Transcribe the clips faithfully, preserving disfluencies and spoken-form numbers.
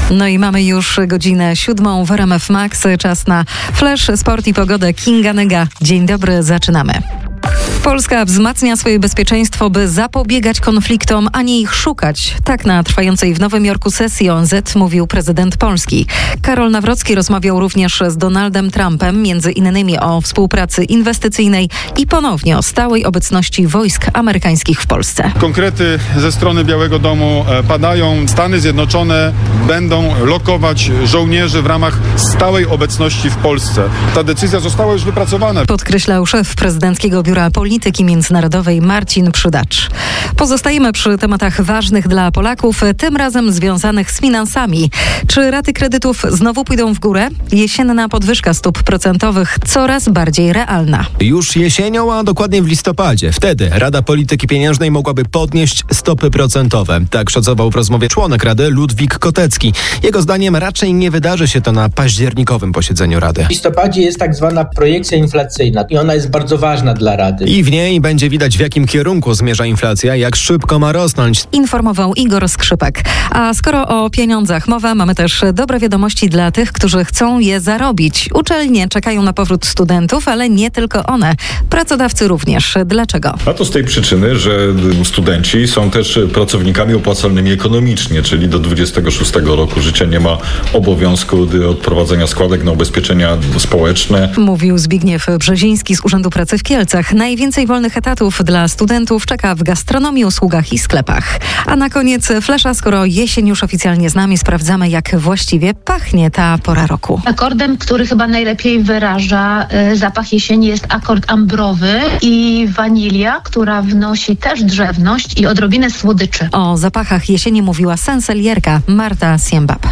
No i mamy już godzinę siódmą w R M F Max. Czas na Flash, Sport i Pogodę. Kinga Nyga. Dzień dobry, zaczynamy. Polska wzmacnia swoje bezpieczeństwo, by zapobiegać konfliktom, a nie ich szukać. Tak na trwającej w Nowym Jorku sesji O N Z mówił prezydent Polski. Karol Nawrocki rozmawiał również z Donaldem Trumpem, między innymi o współpracy inwestycyjnej i ponownie o stałej obecności wojsk amerykańskich w Polsce. Konkrety ze strony Białego Domu padają. Stany Zjednoczone będą lokować żołnierzy w ramach stałej obecności w Polsce. Ta decyzja została już wypracowana. Podkreślał szef prezydenckiego Biura Polityki Międzynarodowej Marcin Przydacz. Pozostajemy przy tematach ważnych dla Polaków, tym razem związanych z finansami. Czy raty kredytów znowu pójdą w górę? Jesienna podwyżka stóp procentowych coraz bardziej realna. Już jesienią, a dokładnie w listopadzie. Wtedy Rada Polityki Pieniężnej mogłaby podnieść stopy procentowe. Tak szacował w rozmowie członek Rady Ludwik Kotecki. Jego zdaniem raczej nie wydarzy się to na październikowym posiedzeniu Rady. W listopadzie jest tak zwana projekcja inflacyjna i ona jest bardzo ważna dla Rady. I w niej będzie widać, w jakim kierunku zmierza inflacja, jak szybko ma rosnąć. Informował Igor Skrzypek. A skoro o pieniądzach mowa, mamy też dobre wiadomości dla tych, którzy chcą je zarobić. Uczelnie czekają na powrót studentów, ale nie tylko one. Pracodawcy również. Dlaczego? A to z tej przyczyny, że studenci są też pracownikami opłacalnymi ekonomicznie, czyli do dwudziestego szóstego roku życia nie ma obowiązku odprowadzenia składek na ubezpieczenia społeczne. Mówił Zbigniew Brzeziński z Urzędu Pracy w Kielcach. Najwięcej wolnych etatów dla studentów czeka w gastronomii, usługach i sklepach. A na koniec flesza, skoro jesień już oficjalnie z nami, sprawdzamy, jak właściwie pachnie ta pora roku. Akordem, który chyba najlepiej wyraża y, zapach jesieni, jest akord ambrowy i wanilia, która wnosi też drzewność i odrobinę słodyczy. O zapachach jesieni mówiła senselierka Marta Siembab.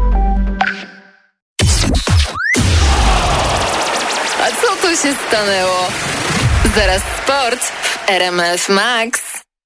A co tu się stanęło? Zaraz sport w R M F Max.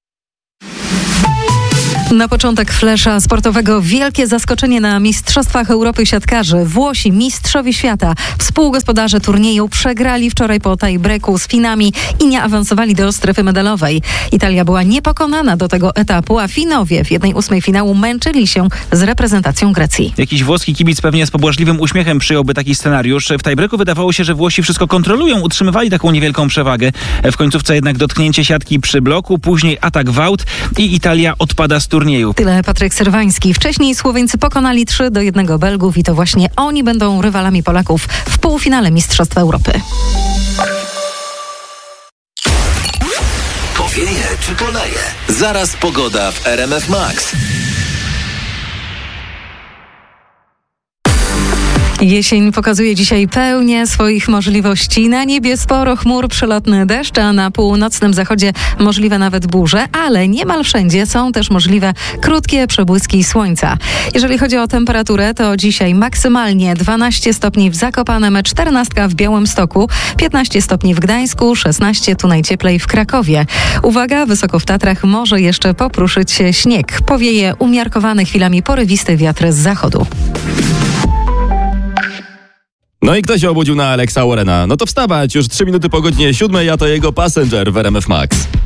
Na początek flesza sportowego wielkie zaskoczenie na Mistrzostwach Europy siatkarzy. Włosi, mistrzowie świata, współgospodarze turnieju, przegrali wczoraj po tie-breaku z Finami i nie awansowali do strefy medalowej. Italia była niepokonana do tego etapu, a Finowie w jednej ósmej finału męczyli się z reprezentacją Grecji. Jakiś włoski kibic pewnie z pobłażliwym uśmiechem przyjąłby taki scenariusz. W tie-breaku wydawało się, że Włosi wszystko kontrolują, utrzymywali taką niewielką przewagę. W końcówce jednak dotknięcie siatki przy bloku, później atak w aut i Italia odpada z turnieju. Tyle Patryk Serwański. Wcześniej Słoweńcy pokonali trzy do jednego Belgów i to właśnie oni będą rywalami Polaków w półfinale Mistrzostw Europy. Powieje czy poleje? Zaraz pogoda w R M F Max. Jesień pokazuje dzisiaj pełnię swoich możliwości. Na niebie sporo chmur, przelotny deszcz, a na północnym zachodzie możliwe nawet burze, ale niemal wszędzie są też możliwe krótkie przebłyski słońca. Jeżeli chodzi o temperaturę, to dzisiaj maksymalnie dwanaście stopni w Zakopanem, czternaście w Białymstoku, piętnaście stopni w Gdańsku, szesnaście tu najcieplej w Krakowie. Uwaga, wysoko w Tatrach może jeszcze popruszyć się śnieg. Powieje umiarkowany, chwilami porywisty wiatr z zachodu. No i kto się obudził na Alexa Warrena? No to wstawać, już trzy minuty po godzinie siódmej, a to jego Passenger w R M F Max.